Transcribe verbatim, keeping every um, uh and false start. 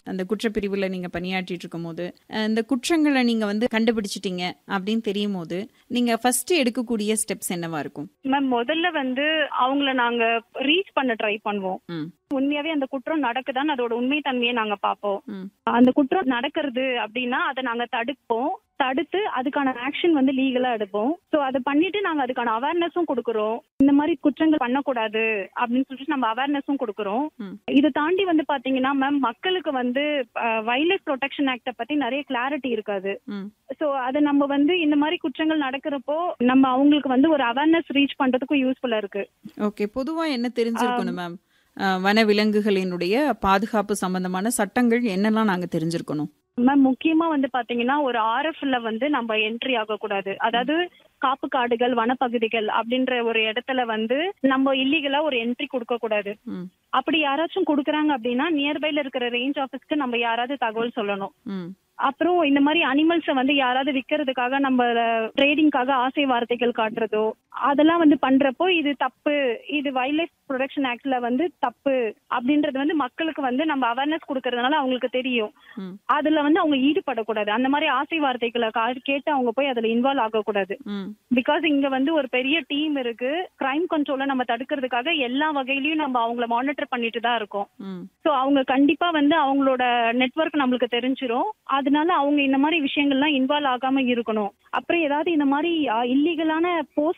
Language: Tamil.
அந்த குற்றப்பிரிவுல நீங்க பணியாற்றிட்டு இருக்கும்போது, அ இந்த குற்றங்கள நீங்க வந்து கண்டுபிடிச்சிட்டீங்க அப்படின்னு தெரியும்போது, நீங்க ஃபர்ஸ்ட் எடுக்கக்கூடிய ஸ்டெப்ஸ் என்னவா இருக்கும்? மேம் முதல்ல வந்து அவங்கள நாங்க ரீச் பண்ண ட்ரை பண்ணுவோம். ம். உண்மையாவே அந்த குற்றம் நடக்குதான்னு அதோட உண்மை தன்மையை நாங்க பார்ப்போம். ம். அந்த குற்றம் நடக்கிறது அப்படின்னா அதை நாங்க தடுப்போம். தடுத்து அதுக்கான ஆக்ஷன் வந்து லீகலா எடுப்போம். சோ அதை பண்ணிட்டு நாங்க அதுக்கான அவேர்னஸும் கொடுக்கறோம். இந்த மாதிரி குற்றங்கள் பண்ணக்கூடாது அப்படின்னு சொல்லிட்டு நம்ம அவேர்னஸும் கொடுக்கறோம். ம். இதை தாண்டி வந்து பாத்தீங்கன்னா மேம் மக்களுக்கு வந்து வைல்ட் லைஃப் ப்ரொடெக்ஷன் ஆக்ட பத்தி நிறைய கிளாரிட்டி இருக்காது. ம். சோ அதை நம்ம வந்து இந்த மாதிரி குற்றங்கள் நடக்கிறப்போ நம்ம அவங்களுக்கு வந்து ஒரு அவேர்னஸ் ரீச் பண்றதுக்கும் யூஸ்ஃபுல்லா இருக்கு. ஓகே. பொதுவா என்ன தெரிஞ்சிருக்கணும் மேம்? அ வனவிலங்குகளினுடைய பாதுகாப்பு சம்பந்தமான சட்டங்கள் என்னெல்லாம் நாங்க தெரிஞ்சிருக்கணும்? மேம் முக்கியமா வந்து பாத்தீங்கன்னா ஒரு ஆர்எஃப்ல வந்து நம்ம என்ட்ரி ஆகக்கூடாது. அதாவது காப்பு காடுகள், வனப்பகுதிகள் அப்படின்ற ஒரு இடத்துல வந்து நம்ம இல்லீகலா ஒரு என்ட்ரி கொடுக்க கூடாது. ம். அப்படி யாராச்சும் கொடுக்குறாங்க அப்படின்னா நியர்பைல இருக்கிற ரேஞ்ச் ஆபீஸ்க்கு நம்ம யாராவது தகவல் சொல்லணும். ம். அப்புறம் இந்த மாதிரி அனிமல்ஸை வந்து யாராவது விற்கிறதுக்காக நம்ம ட்ரேடிங்காக ஆசை வார்த்தைகள் காட்டுறதோ அதெல்லாம் வந்து பண்றப்போ இது தப்பு, இது வைல்ட் லைஃப் ப்ரொடெக்ஷன் ஆக்ட்ல வந்து தப்பு அப்படின்றது வந்து மக்களுக்கு வந்து நம்ம அவேர்னஸ் கொடுக்கறதுனால அவங்களுக்கு தெரியும். ம். அதுல வந்து அவங்க ஈடுபடக்கூடாது. அந்த மாதிரி ஆசை வார்த்தைகளை கா- கேட்டு அவங்க போய் அதுல இன்வால்வ் ஆகக்கூடாது. ம். பிகாஸ் இங்க வந்து ஒரு பெரிய டீம் இருக்கு. கிரைம் கண்ட்ரோலை நம்ம தடுக்கிறதுக்காக எல்லா வகையிலயும் நம்ம அவங்கள மானிட்டர் பண்ணிட்டு தான் இருக்கோம். ம். சோ அவங்க கண்டிப்பா வந்து அவங்களோட நெட்வொர்க் நம்மளுக்கு தெரிஞ்சிரும். அதனால அவங்க இந்த மாதிரி விஷயங்கள்லாம் இன்வால்வ் ஆகாம இருக்கணும். அப்புறம் ஏதாவது இந்த மாதிரி இல்லீகலான போஸ்ட்